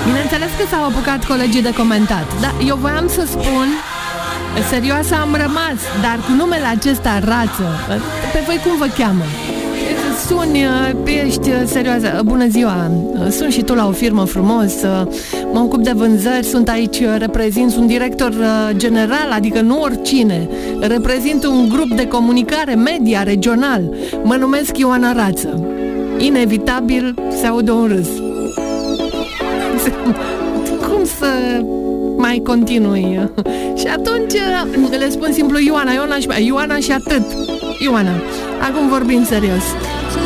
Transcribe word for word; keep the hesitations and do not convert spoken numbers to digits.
Bineînțeles că s-au apucat colegii de comentat. Da, eu voiam să spun, serioasă am rămas, dar cu numele acesta Rață. Pe voi cum vă cheamă? Suni, ești serioasă. Bună ziua, sunt și tu la o firmă frumos, mă ocup de vânzări, sunt aici, reprezint, sunt director general, adică nu oricine, reprezint un grup de comunicare media regional, mă numesc Ioana Rață. Inevitabil se aude un râs. Cum să mai continui? Și atunci le spun simplu Ioana, Ioana și, Ioana și atât. Ioana, acum vorbim serios.